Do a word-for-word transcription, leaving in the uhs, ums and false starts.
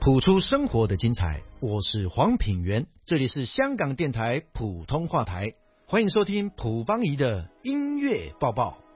谱出生活的精彩，我是黄品源，这里是香港电台普通话台，欢迎收听卜邦仪的音乐报报。